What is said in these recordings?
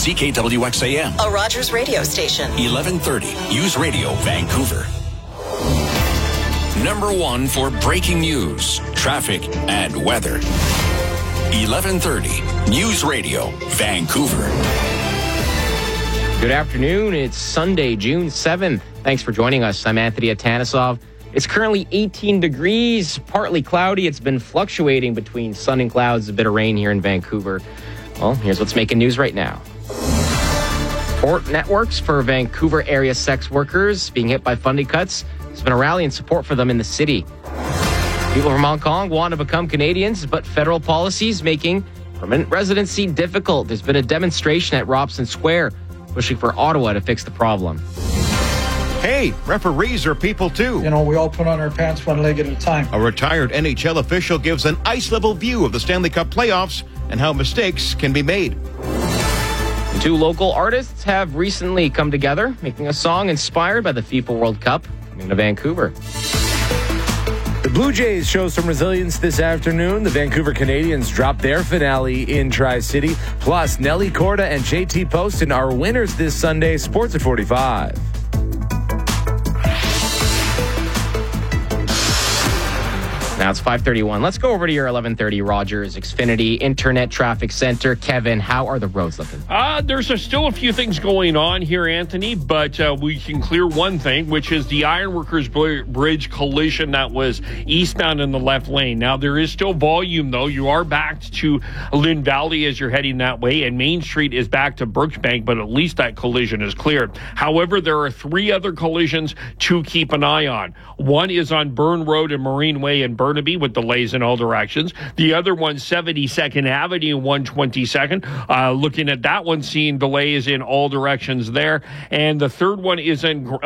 CKWXAM. A Rogers radio station. 1130 News Radio, Vancouver. Number one for breaking news, traffic, and weather. 1130 News Radio, Vancouver. Good afternoon. It's Sunday, June 7th. Thanks for joining us. I'm Anthony Atanisov. It's currently 18 degrees, partly cloudy. It's been fluctuating between sun and clouds, a bit of rain here in Vancouver. Well, here's what's making news right now. Support networks for Vancouver area sex workers being hit by funding cuts. There's been a rally in support for them in the city. People from Hong Kong want to become Canadians, but federal policies making permanent residency difficult. There's been a demonstration at Robson Square pushing for Ottawa to fix the problem. Hey, referees are people too. You know, we all put on our pants one leg at a time. A retired NHL official gives an ice-level view of the Stanley Cup playoffs and how mistakes can be made. Two local artists have recently come together, making a song inspired by the FIFA World Cup coming to Vancouver. The Blue Jays show some resilience this afternoon. The Vancouver Canadians dropped their finale in Tri-City. Plus, Nelly Corda and JT Poston are winners this Sunday. Sports at 45. Now it's 5:31. Let's go over to your 1130 Rogers Xfinity Internet Traffic Center. Kevin, how are the roads looking? There's still a few things going on here, Anthony, but we can clear one thing, which is the Ironworkers Bridge collision that was eastbound in the left lane. Now, there is still volume, though. You are backed to Lynn Valley as you're heading that way, and Main Street is back to Brooksbank, but at least that collision is cleared. However, there are three other collisions to keep an eye on. One is on Burn Road and Marine Way in Burnaby with delays in all directions. The other one, 72nd Avenue, 122nd. Looking at that one, seeing delays in all directions there. And the third one is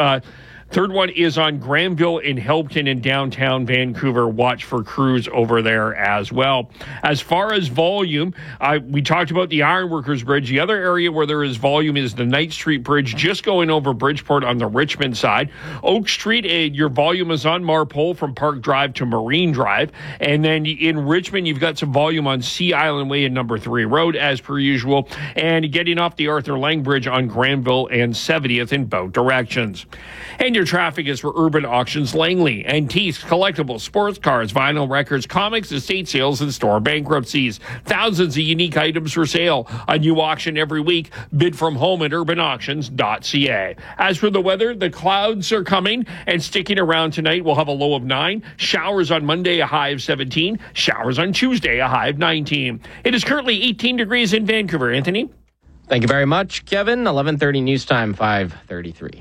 on Granville in Helpton in downtown Vancouver. Watch for crews over there as well. As far as volume, we talked about the Ironworkers Bridge. The other area where there is volume is the Knight Street Bridge, just going over Bridgeport on the Richmond side. Oak Street, your volume is on Marpole from Park Drive to Marine Drive. And then in Richmond, you've got some volume on Sea Island Way and Number 3 Road, as per usual. And getting off the Arthur Lang Bridge on Granville and 70th in both directions. And your traffic is for Urban Auctions Langley. Antiques, collectibles, sports cars, vinyl records, comics, estate sales, and store bankruptcies. Thousands of unique items for sale. A new auction every week. Bid from home at urbanauctions.ca. As for the weather, the clouds are coming and sticking around tonight. We'll have a low of 9. Showers on Monday, a high of 17. Showers on Tuesday, a high of 19. It is currently 18 degrees in Vancouver. Anthony? Thank you very much, Kevin. 1130 News Time, 5:33.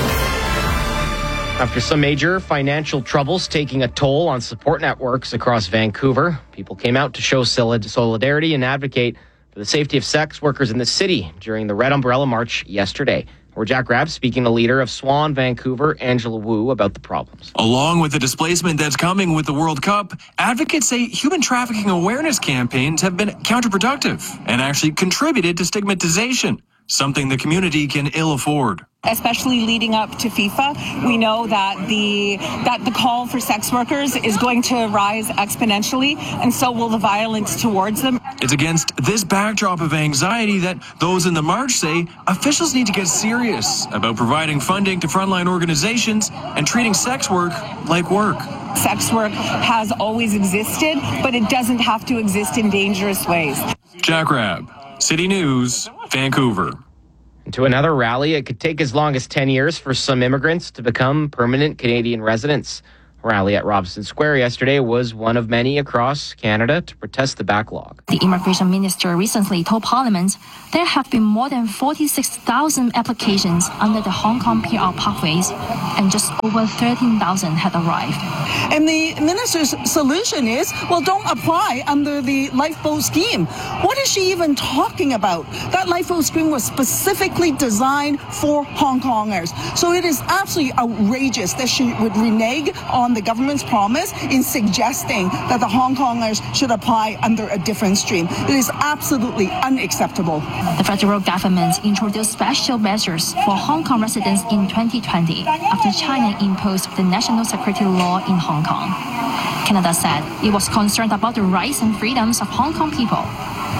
After some major financial troubles taking a toll on support networks across Vancouver, people came out to show solidarity and advocate for the safety of sex workers in the city during the Red Umbrella March yesterday. We're Jack Rabb speaking to leader of Swan Vancouver, Angela Wu, about the problems. Along with the displacement that's coming with the World Cup, advocates say human trafficking awareness campaigns have been counterproductive and actually contributed to stigmatization, something the community can ill afford. Especially leading up to FIFA, we know that the call for sex workers is going to rise exponentially, and so will the violence towards them. It's against this backdrop of anxiety that those in the march say officials need to get serious about providing funding to frontline organizations and treating sex work like work. Sex work has always existed, but it doesn't have to exist in dangerous ways. Jack Rabb, City News, Vancouver. And to another rally, it could take as long as 10 years for some immigrants to become permanent Canadian residents. A rally at Robson Square yesterday was one of many across Canada to protest the backlog. The immigration minister recently told Parliament there have been more than 46,000 applications under the Hong Kong PR pathways, and just over 13,000 had arrived. And the minister's solution is, well, don't apply under the lifeboat scheme. What is she even talking about? That lifeboat scheme was specifically designed for Hong Kongers. So it is absolutely outrageous that she would renege on the government's promise in suggesting that the Hong Kongers should apply under a different stream. It is absolutely unacceptable. The federal government introduced special measures for Hong Kong residents in 2020 after China imposed the national security law in Hong Kong. Canada said it was concerned about the rights and freedoms of Hong Kong people.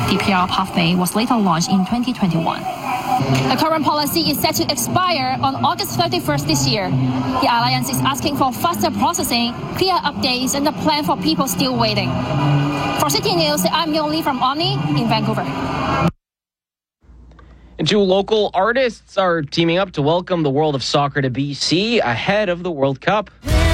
The PR pathway was later launched in 2021. The current policy is set to expire on August 31st this year. The Alliance is asking for faster processing, clear updates, and a plan for people still waiting. For City News, I'm Yong Lee from Omni in Vancouver. And two local artists are teaming up to welcome the world of soccer to BC ahead of the World Cup.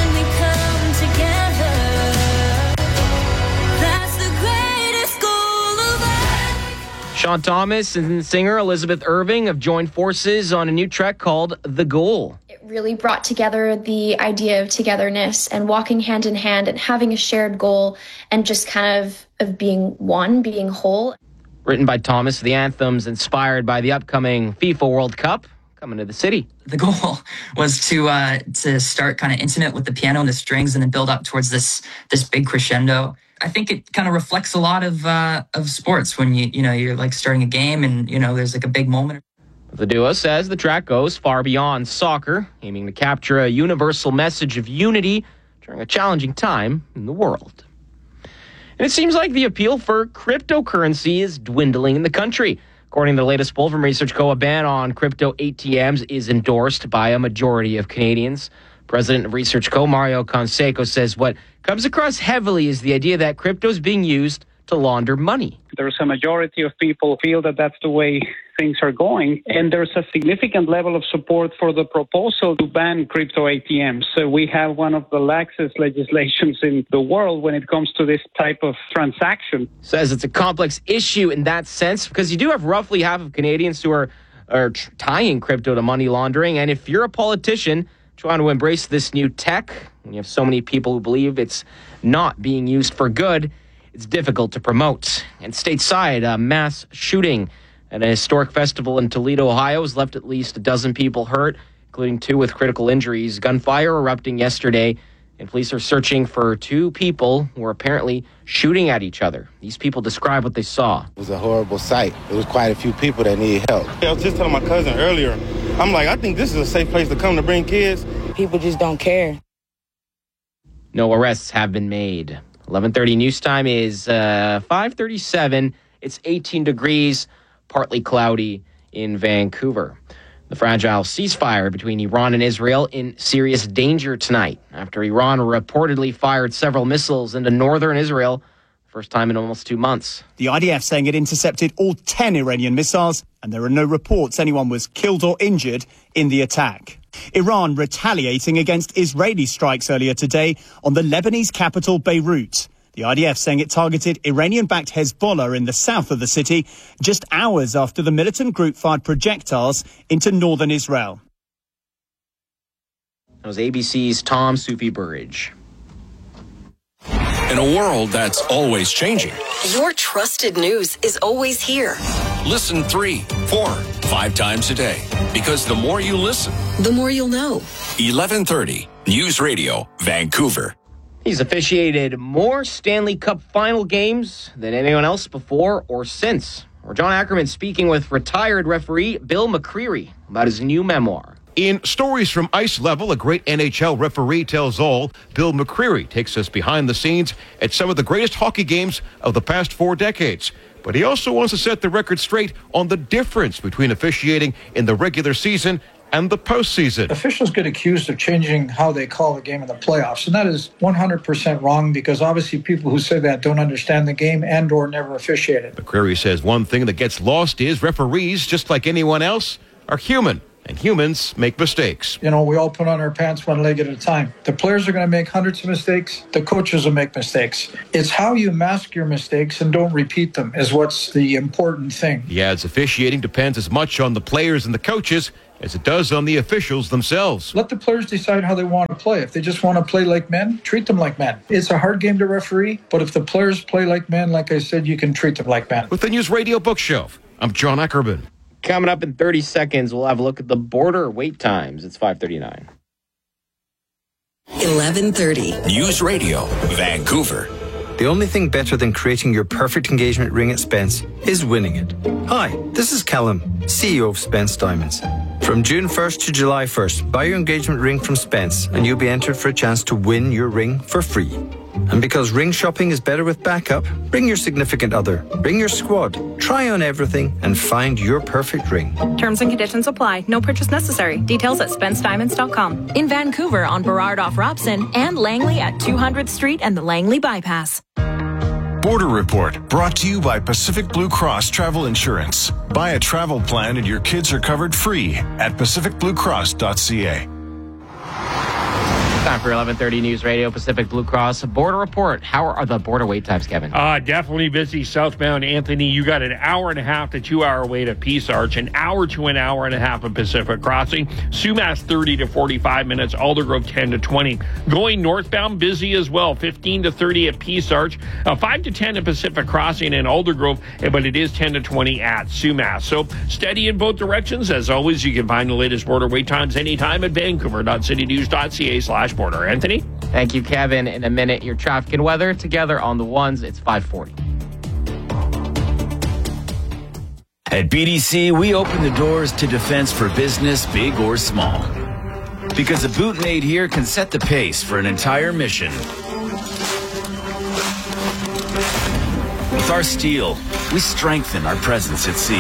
Sean Thomas and singer Elizabeth Irving have joined forces on a new track called The Goal. It really brought together the idea of togetherness and walking hand in hand and having a shared goal and just kind of being one, being whole. Written by Thomas, the anthem's inspired by the upcoming FIFA World Cup coming to the city. The goal was to start kind of intimate with the piano and the strings and then build up towards this big crescendo. I think it kind of reflects a lot of sports when you're like starting a game and there's like a big moment. The duo says the track goes far beyond soccer, aiming to capture a universal message of unity during a challenging time in the world. And it seems like the appeal for cryptocurrency is dwindling in the country. According to the latest poll from Research Co., a ban on crypto ATMs is endorsed by a majority of Canadians. President of Research Co., Mario Canseco, says what comes across heavily is the idea that crypto is being used to launder money. There's a majority of people feel that that's the way things are going, and there's a significant level of support for the proposal to ban crypto ATMs. So we have one of the laxest legislations in the world when it comes to this type of transaction. Says it's a complex issue in that sense because you do have roughly half of Canadians who are tying crypto to money laundering, and if you're a politician trying to embrace this new tech, and you have so many people who believe it's not being used for good, it's difficult to promote. And stateside, a mass shooting at a historic festival in Toledo, Ohio, has left at least a dozen people hurt, including 2 with critical injuries. Gunfire erupting yesterday, and police are searching for 2 people who were apparently shooting at each other. These people describe what they saw. It was a horrible sight. There was quite a few people that needed help. I was just telling my cousin earlier, I'm like, I think this is a safe place to come to bring kids. People just don't care. No arrests have been made. 11:30 news time is 5:37. It's 18 degrees, partly cloudy in Vancouver. The fragile ceasefire between Iran and Israel in serious danger tonight after Iran reportedly fired several missiles into northern Israel, first time in almost 2 months. The IDF saying it intercepted all 10 Iranian missiles, and there are no reports anyone was killed or injured in the attack. Iran retaliating against Israeli strikes earlier today on the Lebanese capital, Beirut. The IDF saying it targeted Iranian-backed Hezbollah in the south of the city just hours after the militant group fired projectiles into northern Israel. That was ABC's Tom Soupy Burridge. In a world that's always changing, your trusted news is always here. Listen 3, 4, 5 times a day. Because the more you listen, the more you'll know. 1130 News Radio, Vancouver. He's officiated more Stanley Cup final games than anyone else before or since. Or John Ackerman speaking with retired referee Bill McCreary about his new memoir. In Stories from Ice Level, a great NHL referee tells all, Bill McCreary takes us behind the scenes at some of the greatest hockey games of the past 4 decades. But he also wants to set the record straight on the difference between officiating in the regular season and the postseason. Officials get accused of changing how they call the game in the playoffs, and that is 100% wrong because obviously people who say that don't understand the game and or never officiated. McCreary says one thing that gets lost is referees, just like anyone else, are human. And humans make mistakes. You know, we all put on our pants one leg at a time. The players are going to make hundreds of mistakes. The coaches will make mistakes. It's how you mask your mistakes and don't repeat them is what's the important thing. He adds officiating depends as much on the players and the coaches as it does on the officials themselves. Let the players decide how they want to play. If they just want to play like men, treat them like men. It's a hard game to referee, but if the players play like men, like I said, you can treat them like men. With the News Radio Bookshelf, I'm John Ackerman. Coming up in 30 seconds, we'll have a look at the border wait times. It's 5:39. 11:30 News Radio, Vancouver. The only thing better than creating your perfect engagement ring at Spence is winning it. Hi, this is Callum, CEO of Spence Diamonds. From June 1st to July 1st, buy your engagement ring from Spence and you'll be entered for a chance to win your ring for free. And because ring shopping is better with backup, bring your significant other, bring your squad, try on everything, and find your perfect ring. Terms and conditions apply. No purchase necessary. Details at SpenceDiamonds.com. In Vancouver on Burrard off Robson and Langley at 200th Street and the Langley Bypass. Border Report, brought to you by Pacific Blue Cross Travel Insurance. Buy a travel plan and your kids are covered free at pacificbluecross.ca. Time for 11:30 News Radio Pacific Blue Cross Border Report. How are the border wait times, Kevin? Definitely busy southbound, Anthony. You got an hour and a half to 2 hour wait at Peace Arch, an hour to an hour and a half at Pacific Crossing. Sumas 30 to 45 minutes, Aldergrove 10 to 20. Going northbound, busy as well, 15 to 30 at Peace Arch, 5 to 10 at Pacific Crossing and Aldergrove, but it is 10 to 20 at Sumas. So steady in both directions. As always, you can find the latest border wait times anytime at vancouver.citynews.ca/border. Anthony? Thank you, Kevin. In a minute, your traffic and weather together on the ones. It's 5:40. At BDC, we open the doors to defense for business, big or small. Because a Boutonade here can set the pace for an entire mission. With our steel, we strengthen our presence at sea.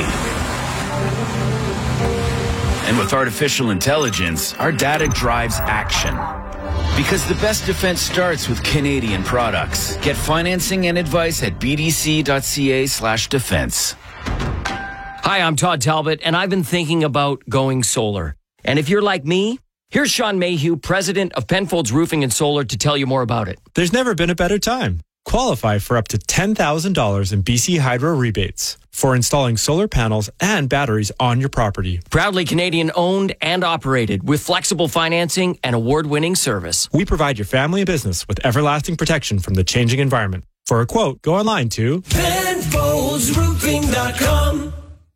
And with artificial intelligence, our data drives action. Because the best defense starts with Canadian products. Get financing and advice at bdc.ca/defense. Hi, I'm Todd Talbot, and I've been thinking about going solar. And if you're like me, here's Sean Mayhew, president of Penfolds Roofing and Solar, to tell you more about it. There's never been a better time. Qualify for up to $10,000 in BC Hydro rebates for installing solar panels and batteries on your property. Proudly Canadian owned and operated with flexible financing and award-winning service. We provide your family and business with everlasting protection from the changing environment. For a quote, go online to PenfoldsRoofing.com.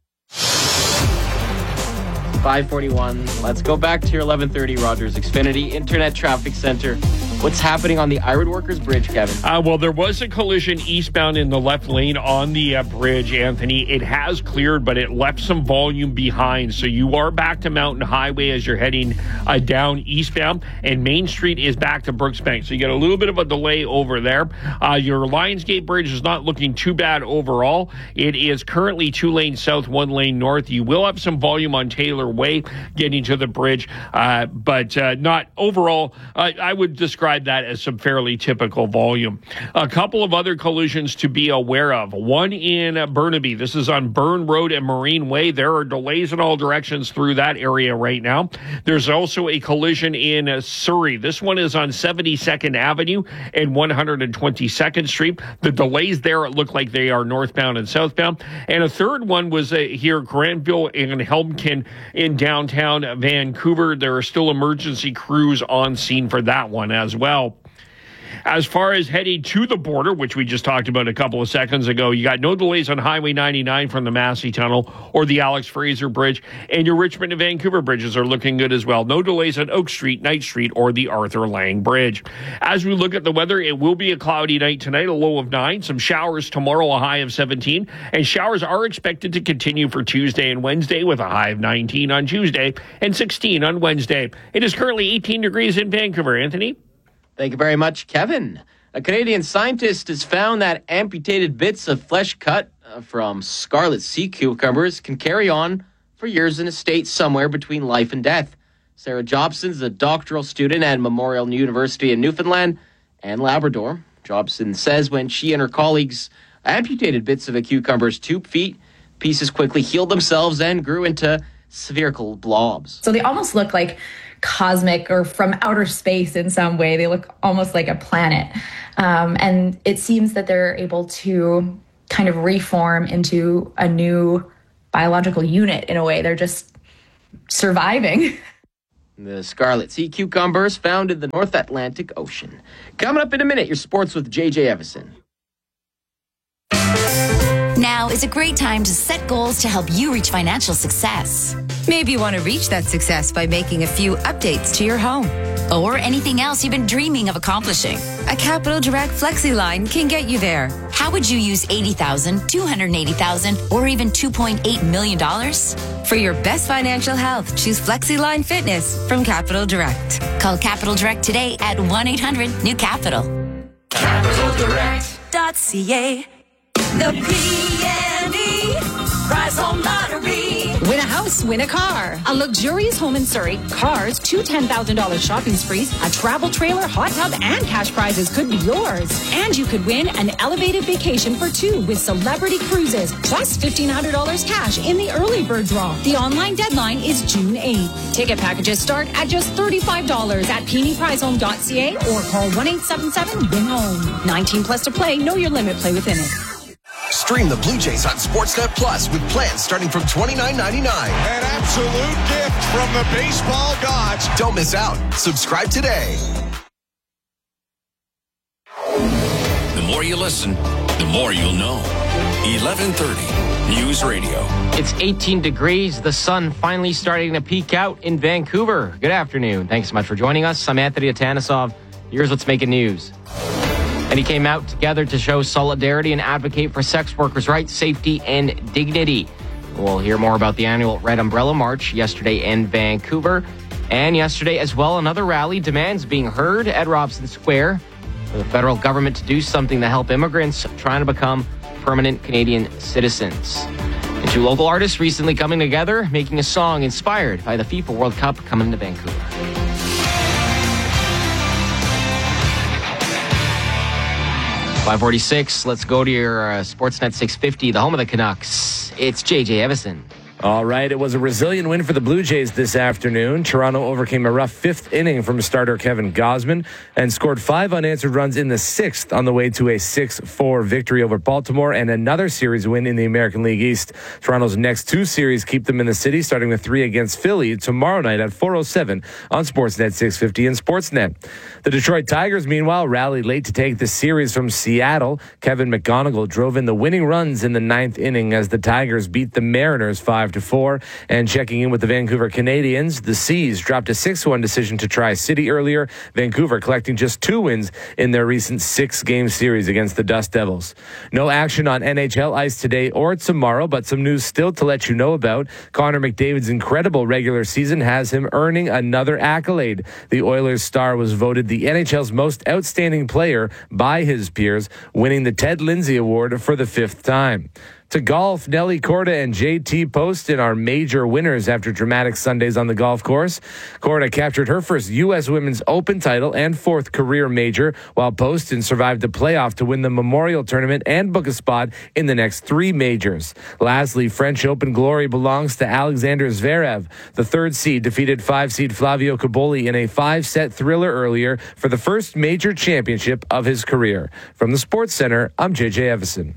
5:41. Let's go back to your 11:30 Rogers Xfinity Internet Traffic Center. What's happening on the Ironworkers Bridge, Kevin? Well, there was a collision eastbound in the left lane on the bridge, Anthony. It has cleared, but it left some volume behind. So you are back to Mountain Highway as you're heading down eastbound, and Main Street is back to Brooksbank. So you get a little bit of a delay over there. Your Lionsgate Bridge is not looking too bad overall. It is currently 2 lanes south, 1 lane north. You will have some volume on Taylor Way getting to the bridge, but not overall. I would describe that as some fairly typical volume. A couple of other collisions to be aware of. One in Burnaby. This is on Burn Road and Marine Way. There are delays in all directions through that area right now. There's also a collision in Surrey. This one is on 72nd Avenue and 122nd Street. The delays there look like they are northbound and southbound. And a third one was here, Granville and Helmkin in downtown Vancouver. There are still emergency crews on scene for that one as well. As far as heading to the border, which we just talked about a couple of seconds ago, you got no delays on Highway 99 from the Massey Tunnel or the Alex Fraser Bridge, and your Richmond and Vancouver bridges are looking good as well. No delays on Oak Street, Knight Street, or the Arthur Lang Bridge. As we look at the weather, it will be a cloudy night tonight, a low of 9. Some showers tomorrow, a high of 17. And showers are expected to continue for Tuesday and Wednesday with a high of 19 on Tuesday and 16 on Wednesday. It is currently 18 degrees in Vancouver. Anthony? Thank you very much, Kevin. A Canadian scientist has found that amputated bits of flesh cut from scarlet sea cucumbers can carry on for years in a state somewhere between life and death. Sarah Jobson is a doctoral student at Memorial University in Newfoundland and Labrador. Jobson says when she and her colleagues amputated bits of a cucumber's 2 feet, pieces quickly healed themselves and grew into spherical blobs. So they almost look like cosmic or from outer space in some way. They look almost like a planet. And it seems that they're able to kind of reform into a new biological unit in a way. They're just surviving. The scarlet sea cucumbers found in the North Atlantic Ocean. Coming up in a minute, your sports with JJ Evison. Now is a great time to set goals to help you reach financial success. Maybe you want to reach that success by making a few updates to your home. Or anything else you've been dreaming of accomplishing. A Capital Direct Flexi line can get you there. How would you use $80,000, $280,000, or even $2.8 million? For your best financial health, choose Flexi Line Fitness from Capital Direct. Call Capital Direct today at 1-800-NEW-CAPITAL. CapitalDirect.ca. The P&E Prize Home Lottery. Win a house, win a car. A luxurious home in Surrey, cars, 2 $10,000 shopping sprees, a travel trailer, hot tub, and cash prizes could be yours. And you could win an elevated vacation for 2 with Celebrity Cruises, plus $1,500 cash in the early bird draw. The online deadline is June 8th. Ticket packages start at just $35 at PeonyPrizeHome.ca or call 1-877-WIN-HOME. 19 plus to play. Know your limit. Play within it. Stream the Blue Jays on Sportsnet Plus with plans starting from $29.99. An absolute gift from the baseball gods. Don't miss out. Subscribe today. The more you listen, the more you'll know. 1130 News Radio. It's 18 degrees. The sun finally starting to peek out in Vancouver. Good afternoon. Thanks so much for joining us. I'm Anthony Atanesov. Here's what's making news. And he came out together to show solidarity and advocate for sex workers' rights, safety, and dignity. We'll hear more about the annual Red Umbrella March yesterday in Vancouver. And yesterday as well, another rally, demands being heard at Robson Square for the federal government to do something to help immigrants trying to become permanent Canadian citizens. And 2 local artists recently coming together, making a song inspired by the FIFA World Cup coming to Vancouver. 5:46. Let's go to your Sportsnet 650, the home of the Canucks. It's JJ Evison. All right, it was a resilient win for the Blue Jays this afternoon. Toronto overcame a rough 5th inning from starter Kevin Gausman and scored 5 unanswered runs in the 6th on the way to a 6-4 victory over Baltimore and another series win in the American League East. Toronto's next 2 series keep them in the city, starting with 3 against Philly tomorrow night at 4:07 on Sportsnet 650 and Sportsnet. The Detroit Tigers, meanwhile, rallied late to take the series from Seattle. Kevin McGonigal drove in the winning runs in the 9th inning as the Tigers beat the Mariners 5-4. And checking in with the Vancouver Canadians, the Seas dropped a 6-1 decision to Tri-City earlier. Vancouver collecting just 2 wins in their recent 6-game series against the Dust Devils. No action on NHL ice today or tomorrow, but some news still to let you know about. Connor McDavid's incredible regular season has him earning another accolade. The Oilers star was voted the NHL's most outstanding player by his peers, winning the Ted Lindsay Award for the 5th time. To golf, Nelly Korda and JT Poston are major winners after dramatic Sundays on the golf course. Korda captured her first U.S. Women's Open title and 4th career major, while Poston survived a playoff to win the Memorial Tournament and book a spot in the next 3 majors. Lastly, French Open glory belongs to Alexander Zverev. The 3rd seed defeated 5-seed Flavio Cobolli in a 5-set thriller earlier for the first major championship of his career. From the Sports Center, I'm JJ Evison.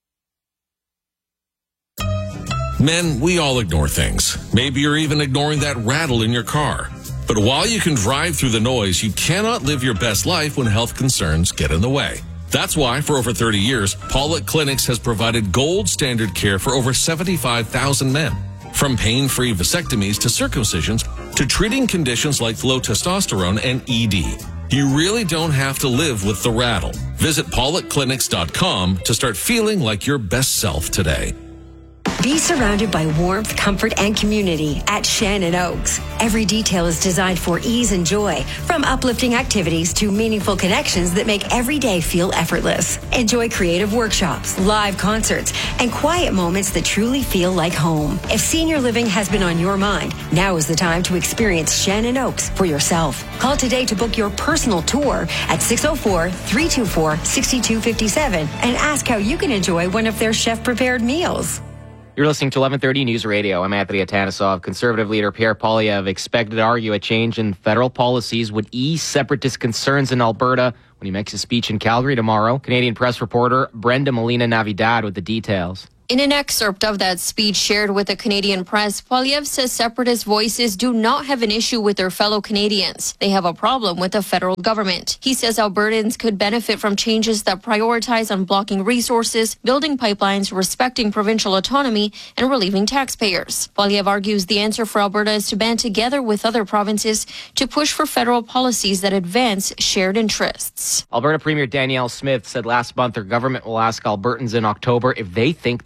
Men, we all ignore things. Maybe you're even ignoring that rattle in your car. But while you can drive through the noise, you cannot live your best life when health concerns get in the way. That's why, for over 30 years, Pollock Clinics has provided gold standard care for over 75,000 men. From pain-free vasectomies to circumcisions to treating conditions like low testosterone and ED. You really don't have to live with the rattle. Visit PollockClinics.com to start feeling like your best self today. Be surrounded by warmth, comfort, and community at Shannon Oaks. Every detail is designed for ease and joy, from uplifting activities to meaningful connections that make every day feel effortless. Enjoy creative workshops, live concerts, and quiet moments that truly feel like home. If senior living has been on your mind, now is the time to experience Shannon Oaks for yourself. Call today to book your personal tour at 604-324-6257 and ask how you can enjoy one of their chef-prepared meals. You're listening to 1130 News Radio. I'm Anthony Atanesov. Conservative leader Pierre Poilievre expected to argue a change in federal policies would ease separatist concerns in Alberta when he makes a speech in Calgary tomorrow. Canadian Press reporter Brenda Molina-Navidad with the details. In an excerpt of that speech shared with the Canadian Press, Poilievre says separatist voices do not have an issue with their fellow Canadians. They have a problem with the federal government. He says Albertans could benefit from changes that prioritize unblocking resources, building pipelines, respecting provincial autonomy, and relieving taxpayers. Poilievre argues the answer for Alberta is to band together with other provinces to push for federal policies that advance shared interests. Alberta Premier Danielle Smith said last month her government will ask Albertans in October if they think the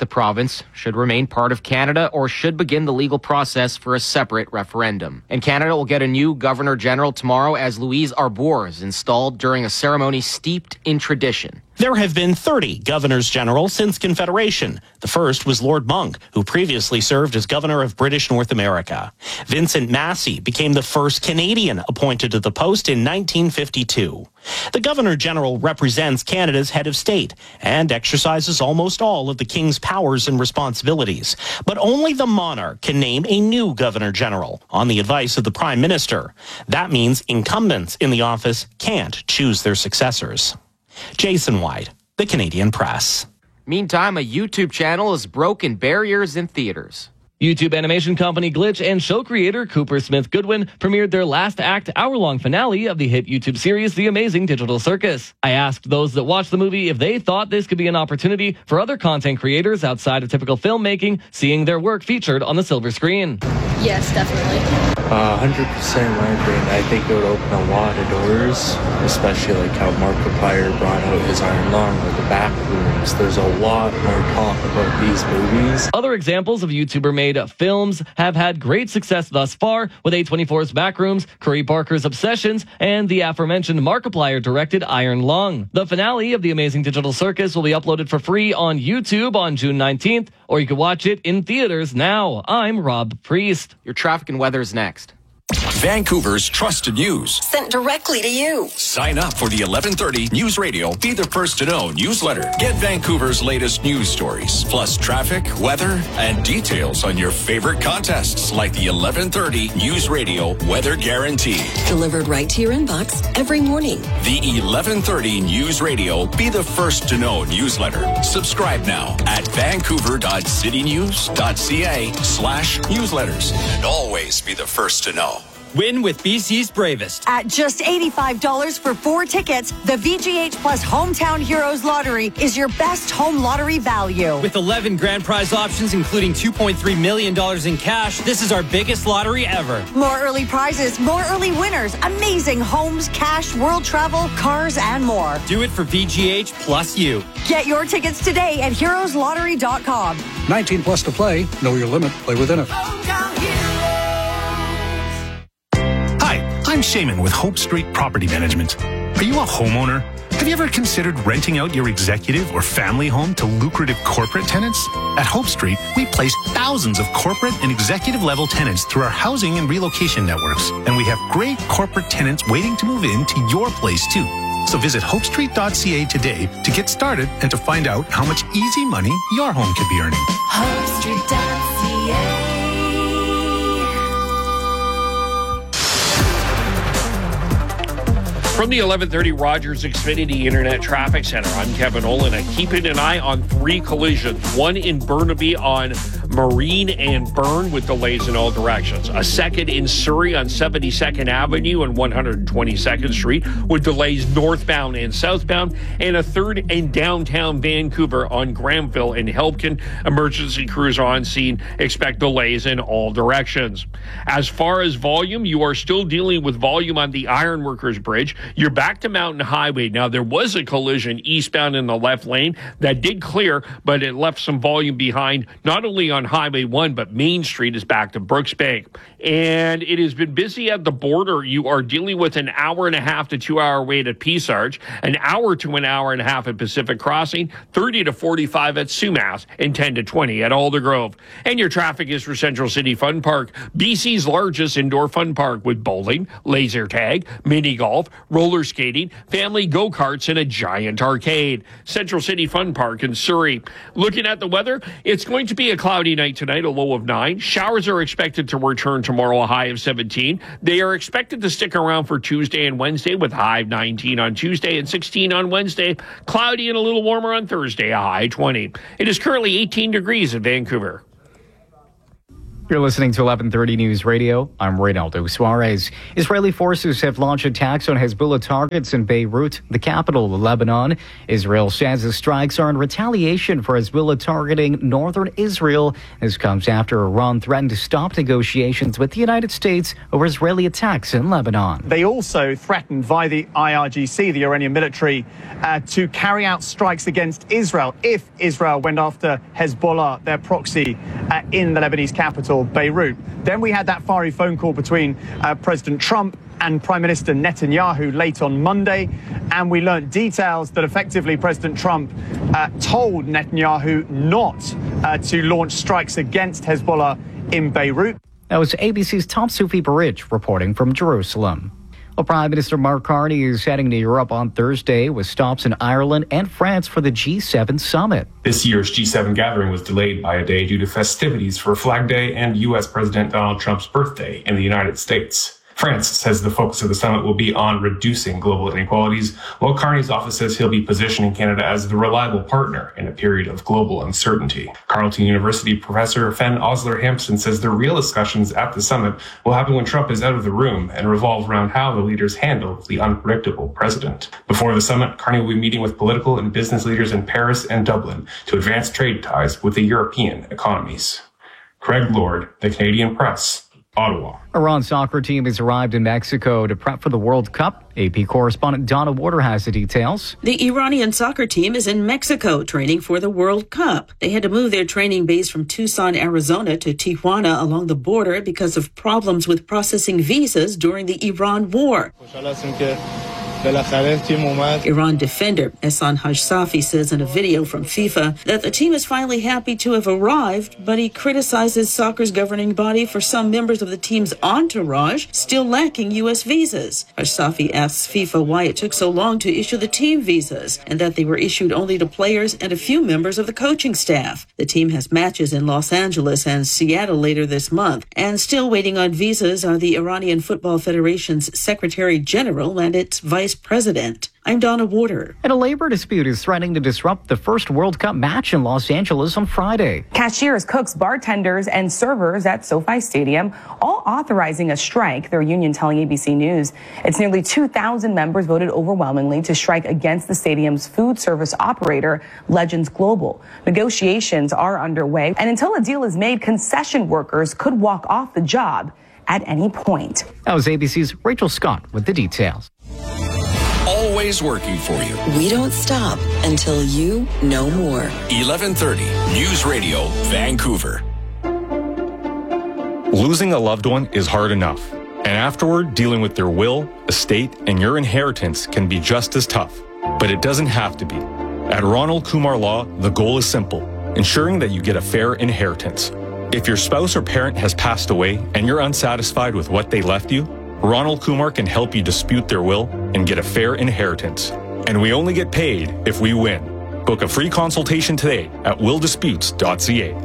province should remain part of Canada or should begin the legal process for a separate referendum. And Canada will get a new Governor General tomorrow as Louise Arbour is installed during a ceremony steeped in tradition. There have been 30 governors general since Confederation. The first was Lord Monck, who previously served as governor of British North America. Vincent Massey became the first Canadian appointed to the post in 1952. The governor general represents Canada's head of state and exercises almost all of the king's powers and responsibilities. But only the monarch can name a new governor general on the advice of the prime minister. That means incumbents in the office can't choose their successors. Jason White, The Canadian Press. Meantime, a YouTube channel has broken barriers in theaters. YouTube animation company Glitch and show creator Cooper Smith Goodwin premiered their last act hour-long finale of the hit YouTube series The Amazing Digital Circus. I asked those that watched the movie if they thought this could be an opportunity for other content creators outside of typical filmmaking, seeing their work featured on the silver screen. Yes, definitely. 100% in my opinion. I think it would open a lot of doors, especially like how Markiplier brought out his Iron Lung with the back rooms. There's a lot more talk about these movies. Other examples of YouTuber-made films have had great success thus far, with A24's Backrooms, Curry Parker's Obsessions, and the aforementioned Markiplier-directed Iron Lung. The finale of The Amazing Digital Circus will be uploaded for free on YouTube on June 19th, or you can watch it in theaters now. I'm Rob Priest. Your traffic and weather is next. Vancouver's trusted news. Sent directly to you. Sign up for the 1130 News Radio Be the First to Know newsletter. Get Vancouver's latest news stories, plus traffic, weather, and details on your favorite contests like the 1130 News Radio Weather Guarantee. Delivered right to your inbox every morning. The 1130 News Radio Be the First to Know newsletter. Subscribe now at vancouver.citynews.ca/newsletters. And always be the first to know. Win with BC's Bravest. At just $85 for 4 tickets, the VGH Plus Hometown Heroes Lottery is your best home lottery value. With 11 grand prize options, including $2.3 million in cash, this is our biggest lottery ever. More early prizes, more early winners, amazing homes, cash, world travel, cars, and more. Do it for VGH Plus you. Get your tickets today at heroeslottery.com. 19 plus to play. Know your limit. Play within it. I'm Shaman with Hope Street Property Management. Are you a homeowner? Have you ever considered renting out your executive or family home to lucrative corporate tenants? At Hope Street, we place thousands of corporate and executive level tenants through our housing and relocation networks. And we have great corporate tenants waiting to move into your place too. So visit hopestreet.ca today to get started and to find out how much easy money your home could be earning. Hopestreet.ca. From the 1130 Rogers Xfinity Internet Traffic Center, I'm Kevin Olin. And keeping an eye on 3 collisions. One in Burnaby on Marine and Burn with delays in all directions. A second in Surrey on 72nd Avenue and 122nd Street with delays northbound and southbound. And a third in downtown Vancouver on Granville and Helpkin. Emergency crews are on scene. Expect delays in all directions. As far as volume, you are still dealing with volume on the Ironworkers Bridge. You're back to Mountain Highway. Now, there was a collision eastbound in the left lane that did clear, but it left some volume behind, not only on Highway 1, but Main Street is back to Brooks Bank. And it has been busy at the border. You are dealing with an hour and a half to 2 hour wait at Peace Arch, an hour to an hour and a half at Pacific Crossing, 30 to 45 at Sumas, and 10 to 20 at Aldergrove. And your traffic is for Central City Fun Park, BC's largest indoor fun park with bowling, laser tag, mini golf, roller skating, family go-karts, and a giant arcade. Central City Fun Park in Surrey. Looking at the weather, it's going to be a cloudy night tonight, a low of 9. Showers are expected to return tomorrow, a high of 17. They are expected to stick around for Tuesday and Wednesday with high of 19 on Tuesday and 16 on Wednesday. Cloudy and a little warmer on Thursday, a high 20. It is currently 18 degrees in Vancouver. You're listening to 1130 News Radio. I'm Reynaldo Suarez. Israeli forces have launched attacks on Hezbollah targets in Beirut, the capital of Lebanon. Israel says the strikes are in retaliation for Hezbollah targeting northern Israel. This comes after Iran threatened to stop negotiations with the United States over Israeli attacks in Lebanon. They also threatened via the IRGC, the Iranian military, to carry out strikes against Israel if Israel went after Hezbollah, their proxy, in the Lebanese capital, Beirut. Then we had that fiery phone call between President Trump and Prime Minister Netanyahu late on Monday, and we learnt details that effectively President Trump told Netanyahu not to launch strikes against Hezbollah in Beirut. That was ABC's Tom Sufi Barich reporting from Jerusalem. Well, Prime Minister Mark Carney is heading to Europe on Thursday with stops in Ireland and France for the G7 summit. This year's G7 gathering was delayed by a day due to festivities for Flag Day and U.S. President Donald Trump's birthday in the United States. France says the focus of the summit will be on reducing global inequalities, while Carney's office says he'll be positioning Canada as the reliable partner in a period of global uncertainty. Carleton University professor Fen Osler-Hampson says the real discussions at the summit will happen when Trump is out of the room and revolve around how the leaders handle the unpredictable president. Before the summit, Carney will be meeting with political and business leaders in Paris and Dublin to advance trade ties with the European economies. Craig Lord, The Canadian Press, Ottawa. Iran's soccer team has arrived in Mexico to prep for the World Cup. AP correspondent Donna Warder has the details. The Iranian soccer team is in Mexico training for the World Cup. They had to move their training base from Tucson, Arizona to Tijuana along the border because of problems with processing visas during the Iran war. Iran defender Ehsan Hajsafi says in a video from FIFA that the team is finally happy to have arrived, but he criticizes soccer's governing body for some members of the team's entourage still lacking U.S. visas. Hajsafi asks FIFA why it took so long to issue the team visas and that they were issued only to players and a few members of the coaching staff. The team has matches in Los Angeles and Seattle later this month, and still waiting on visas are the Iranian Football Federation's Secretary General and its Vice President. I'm Donna Warder. And a labor dispute is threatening to disrupt the first World Cup match in Los Angeles on Friday. Cashiers, cooks, bartenders, and servers at SoFi Stadium all authorizing a strike, their union telling ABC News. It's nearly 2,000 members voted overwhelmingly to strike against the stadium's food service operator, Legends Global. Negotiations are underway, and until a deal is made, concession workers could walk off the job at any point. That was ABC's Rachel Scott with the details. Always working for you. We don't stop until you know more. 1130 News Radio, Vancouver. Losing a loved one is hard enough. And afterward, dealing with their will, estate, and your inheritance can be just as tough. But it doesn't have to be. At Ronald Kumar Law, the goal is simple: ensuring that you get a fair inheritance. If your spouse or parent has passed away and you're unsatisfied with what they left you, Ronald Kumar can help you dispute their will and get a fair inheritance. And we only get paid if we win. Book a free consultation today at willdisputes.ca.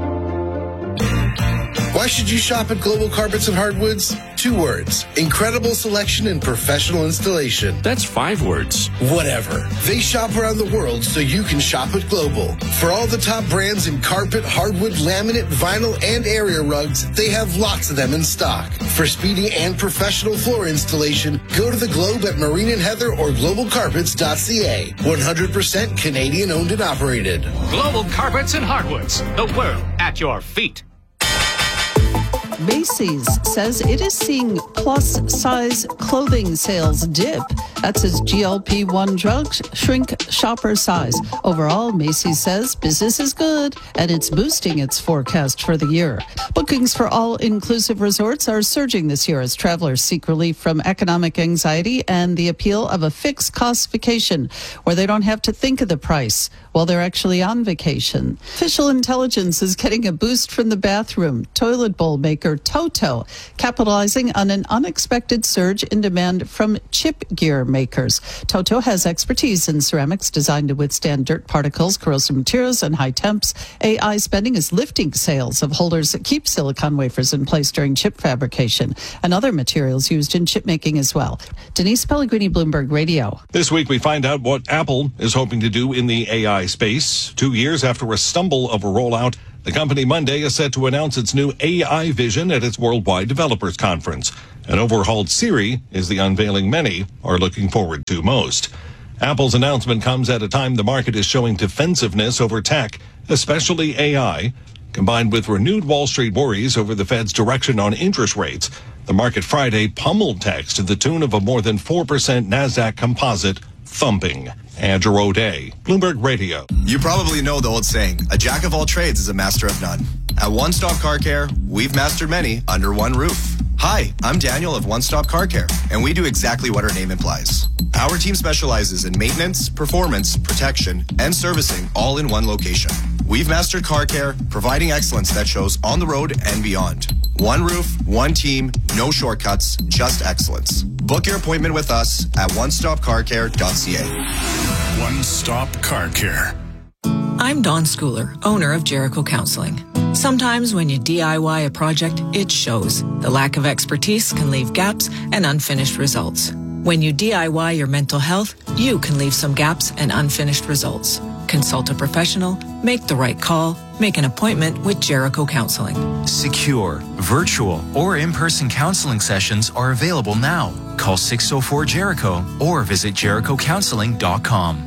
Why should you shop at Global Carpets and Hardwoods? 2 words. Incredible selection and professional installation. That's 5 words. Whatever. They shop around the world so you can shop at Global. For all the top brands in carpet, hardwood, laminate, vinyl, and area rugs, they have lots of them in stock. For speedy and professional floor installation, go to the Globe at Marine and Heather or globalcarpets.ca. 100% Canadian owned and operated. Global Carpets and Hardwoods. The world at your feet. Macy's says it is seeing plus-size clothing sales dip. That's as GLP-1 drugs shrink shopper size. Overall, Macy's says business is good, and it's boosting its forecast for the year. Bookings for all-inclusive resorts are surging this year as travelers seek relief from economic anxiety and the appeal of a fixed-cost vacation where they don't have to think of the price while they're actually on vacation. Official intelligence is getting a boost from the bathroom toilet bowl maker Toto, capitalizing on an unexpected surge in demand from chip gear makers. Toto has expertise in ceramics designed to withstand dirt particles, corrosive materials, and high temps. AI spending is lifting sales of holders that keep silicon wafers in place during chip fabrication and other materials used in chip making as well. Denise Pellegrini, Bloomberg Radio. This week we find out what Apple is hoping to do in the AI space. 2 years after a stumble of a rollout, The company Monday is set to announce its new AI vision at its Worldwide Developers Conference. An overhauled Siri is the unveiling many are looking forward to most. Apple's announcement comes at a time the market is showing defensiveness over tech, especially AI. Combined with renewed Wall Street worries over the Fed's direction on interest rates, the market Friday pummeled techs to the tune of a more than 4% NASDAQ composite thumping. Andrew O'Day, Bloomberg Radio. You probably know the old saying, a jack of all trades is a master of none. At One Stop Car Care, we've mastered many under one roof. Hi, I'm Daniel of One Stop Car Care, and we do exactly what our name implies. Our team specializes in maintenance, performance, protection, and servicing all in one location. We've mastered car care, providing excellence that shows on the road and beyond. One roof, one team, no shortcuts, just excellence. Book your appointment with us at onestopcarcare.ca. One Stop Car Care. I'm Dawn Schooler, owner of Jericho Counseling. Sometimes when you DIY a project, it shows. The lack of expertise can leave gaps and unfinished results. When you DIY your mental health, you can leave some gaps and unfinished results. Consult a professional, make the right call, make an appointment with Jericho Counseling. Secure, virtual, or in-person counseling sessions are available now. Call 604-JERICHO or visit jerichocounseling.com.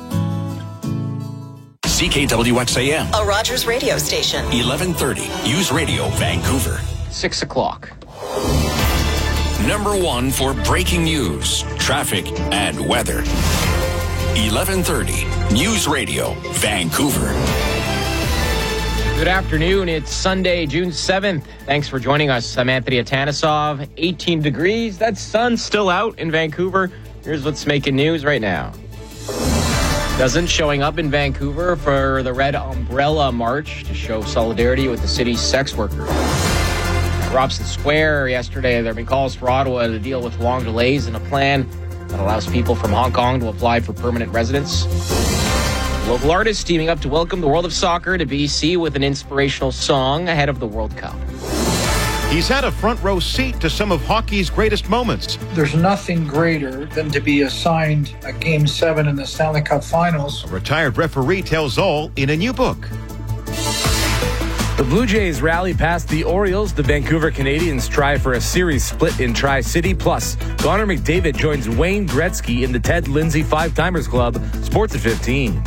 CKWXAM. A Rogers radio station. 1130 News Radio, Vancouver. 6 o'clock. Number 1 for breaking news, traffic, and weather. 1130 News Radio, Vancouver. Good afternoon. It's Sunday, June 7th. Thanks for joining us. I'm Anthony Atanesov. 18 degrees. That sun's still out in Vancouver. Here's what's making news right now. Dozens showing up in Vancouver for the Red Umbrella March to show solidarity with the city's sex workers. At Robson Square yesterday, there have been calls for Ottawa to deal with long delays in a plan that allows people from Hong Kong to apply for permanent residence. Local artists teaming up to welcome the world of soccer to BC with an inspirational song ahead of the World Cup. He's had a front row seat to some of hockey's greatest moments. There's nothing greater than to be assigned a Game 7 in the Stanley Cup Finals. A retired referee tells all in a new book. The Blue Jays rally past the Orioles. The Vancouver Canadians try for a series split in Tri-City. Plus, Connor McDavid joins Wayne Gretzky in the Ted Lindsay Five-Timers Club. Sports at 15.